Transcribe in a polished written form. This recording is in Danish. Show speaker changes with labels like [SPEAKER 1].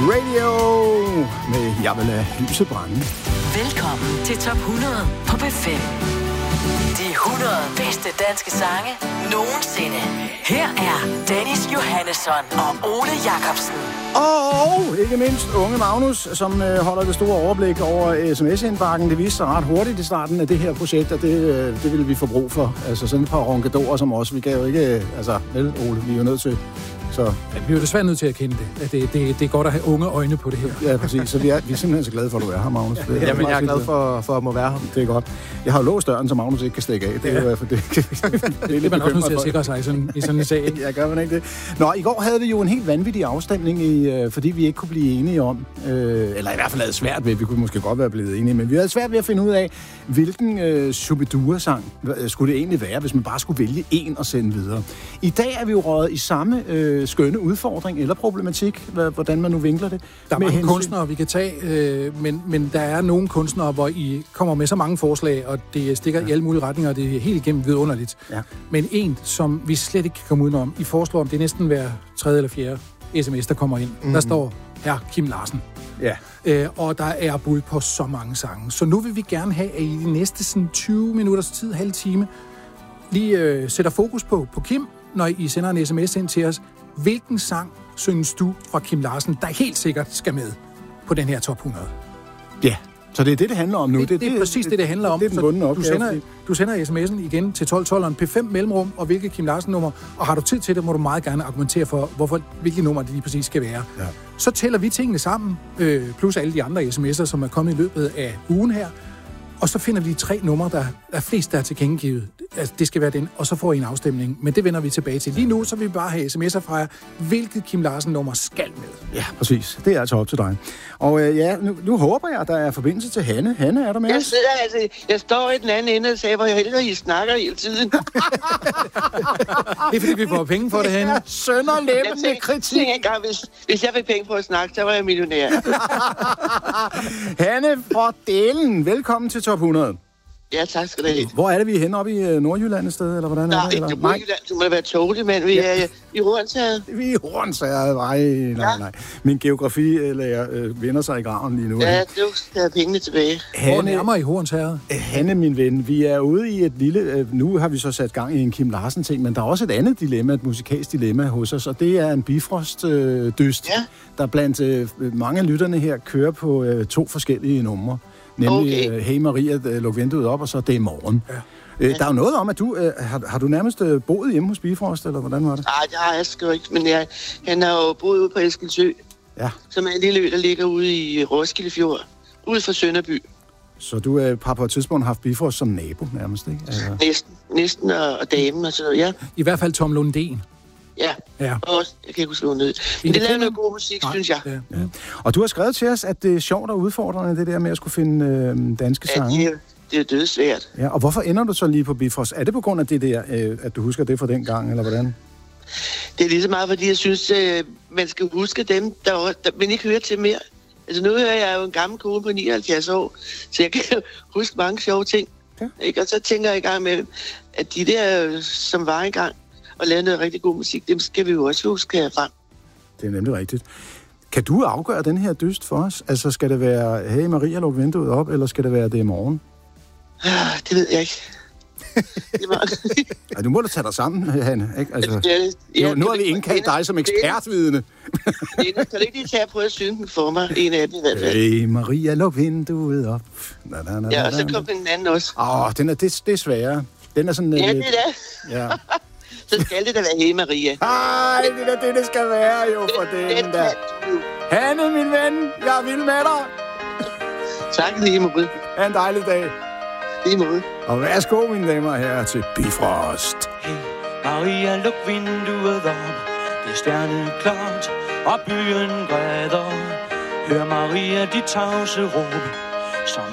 [SPEAKER 1] Radio med Jeg vil lade lyset brænde.
[SPEAKER 2] Velkommen til Top 100 på B5. De 100 bedste danske sange nogensinde. Her er Dennis Johannesson og Ole Jacobsen.
[SPEAKER 1] Og ikke mindst unge Magnus, som holder det store overblik over sms-indbakken. Det viste sig ret hurtigt i starten af det her projekt, og det ville vi få brug for. Altså sådan et par ronkedorer som os. Vi kan jo ikke... Altså, vel, Ole, vi er jo nødt til... Så.
[SPEAKER 3] Ja, vi er jo desværre nødt til at kende det. At det er godt at have unge øjne på det her.
[SPEAKER 1] Ja, præcis. Så vi er simpelthen så glade for, at du er her, Magnus.
[SPEAKER 4] Jamen, jeg er glad for at må være her.
[SPEAKER 1] Det er godt. Jeg har jo låst døren, så Magnus ikke kan stikke af. Det er jo det.
[SPEAKER 3] Det er man også nødt til at sikre sig i sådan en sag.
[SPEAKER 1] Ja, gør man ikke det? Nå, i går havde vi jo en helt vanvittig afstemning, fordi vi ikke kunne blive enige om, eller i hvert fald havde svært ved, vi kunne måske godt være blevet enige, men vi havde svært ved at finde ud af, hvilken Shubidua-sang skulle det egentlig være, hvis man bare skulle vælge en og sende videre. I dag er vi jo røget i samme skønne udfordring eller problematik, hvordan man nu vinkler det.
[SPEAKER 3] Der er mange kunstnere, vi kan tage, men der er nogle kunstnere, hvor I kommer med så mange forslag, og det stikker i alle mulige retninger, og det er helt igennem vidunderligt. Ja. Men en, som vi slet ikke kan komme udenom, I foreslår, om det er næsten hver tredje eller fjerde sms, der kommer ind. Der står her Kim Larsen. Ja. Og der er bud på så mange sange. Så nu vil vi gerne have, at I de næste sådan 20 minutters tid, halv time, lige sætter fokus på Kim, når I sender en sms ind til os. Hvilken sang synes du fra Kim Larsen, der helt sikkert skal med på den her top 100?
[SPEAKER 1] Ja, så det er det handler om nu.
[SPEAKER 3] Det er præcis det handler om.
[SPEAKER 1] Det er den bundne opgave.
[SPEAKER 3] Du sender sms'en igen til 1212'eren P5 mellemrum og hvilket Kim Larsen-nummer, og har du tid til det, må du meget gerne argumentere for, hvilket nummer det lige præcis skal være. Ja. Så tæller vi tingene sammen, plus alle de andre sms'er, som er kommet i løbet af ugen her, og så finder vi de 3 numre, der er flest, der er tilkendegivet. Altså, det skal være den, og så får I en afstemning. Men det vender vi tilbage til. Lige nu, så vil vi bare have sms'er fra jer, hvilket Kim Larsen-nummer skal med.
[SPEAKER 1] Ja, præcis. Det er altså op til dig. Og nu håber jeg, at der er forbindelse til Hanne. Hanne, er der med os?
[SPEAKER 5] Jeg står i den anden ende og sagde, hvor jeg hellere I snakker hele tiden.
[SPEAKER 3] Det er fordi, vi får penge for det, Hanne.
[SPEAKER 1] Sønderlemmende kritik.
[SPEAKER 5] Hvis jeg fik penge for at snakke, så var jeg millionær.
[SPEAKER 1] Hanne fra Delen, velkommen til Top 100.
[SPEAKER 5] Ja, tak skal du have.
[SPEAKER 1] Hvor er det, vi er henne? Oppe i Nordjylland et sted, eller hvordan
[SPEAKER 5] nej,
[SPEAKER 1] er det?
[SPEAKER 5] Nej, det må ikke være tåligt, men vi er i Hornsherred.
[SPEAKER 1] Vi er i Hornsherred, nej. Min geografilærer vender sig i graven lige nu.
[SPEAKER 5] Ja, du skal have pengene tilbage.
[SPEAKER 3] Hvor nærmere i Hornsherred?
[SPEAKER 1] Hanne, min ven, vi er ude i et lille... Nu har vi så sat gang i en Kim Larsen-ting, men der er også et andet dilemma, et musikalsk dilemma hos os, og det er en Bifrost-dyst, der blandt mange af lytterne her kører på 2 forskellige numre. Nemlig Hey Maria, luk vinduet op, og så Det er morgen. Ja. Der er jo noget om, at du... Har du nærmest boet hjemme hos Bifrost, eller hvordan var det?
[SPEAKER 5] Nej, det har jeg sgu ikke, men han har jo boet ude på Eskilsø, som er en lille ø, der ligger ude i Roskilde Fjord, ude for Sønderby.
[SPEAKER 1] Så du har på et tidspunkt haft Bifrost som nabo nærmest, ikke?
[SPEAKER 5] Altså... Næsten, og damen og sådan noget, ja.
[SPEAKER 3] I hvert fald Tom Lundén.
[SPEAKER 5] Ja. Og også, jeg kan ikke huske noget. Men det laver noget god musik, synes jeg. Ja.
[SPEAKER 1] Og du har skrevet til os, at det er sjovt og udfordrende, det der med at skulle finde danske sange.
[SPEAKER 5] Det er dødsvært.
[SPEAKER 1] Ja, og hvorfor ender du så lige på Bifrost? Er det på grund af det der, at du husker det fra den gang, eller hvordan?
[SPEAKER 5] Det er lige så meget, fordi jeg synes, man skal huske dem, der man ikke hører til mere. Altså nu hører jeg jo en gammel kone på 79 år, så jeg kan huske mange sjove ting. Ja. Ikke? Og så tænker jeg i gang med, at de der, som var engang, og lavede noget rigtig god musik, dem skal vi jo også huske herfra.
[SPEAKER 1] Det er nemlig rigtigt. Kan du afgøre den her dyst for os? Altså, skal det være Hey Maria, luk vinduet op, eller skal det være Det i morgen?
[SPEAKER 5] Det ved jeg ikke.
[SPEAKER 1] Du må da tage dig sammen, Hanne. Ikke? Altså, nu har vi indkaldt dig som ekspertvidne.
[SPEAKER 5] Kan du ikke lige tage at prøve at synge den for mig? En af dem i hvert fald.
[SPEAKER 1] Hey Maria, luk vinduet op.
[SPEAKER 5] Ja, og så kom den anden også.
[SPEAKER 1] Det er sværere. Den er sådan...
[SPEAKER 5] Ja, det er det. Ja. Så skal det da være Hey Maria.
[SPEAKER 1] Ej, det er det skal være jo for den der. Hanne, min ven, jeg er vild med dig.
[SPEAKER 5] Tak lige måde.
[SPEAKER 1] Ha' en dejlig dag.
[SPEAKER 5] Lige måde.
[SPEAKER 1] Og værsgo, mine damer og herrer, til Bifrost.
[SPEAKER 6] Hey Maria, luk vinduet op. Det er stjernet klart, og byen græder. Hør Maria, de tavse råb, som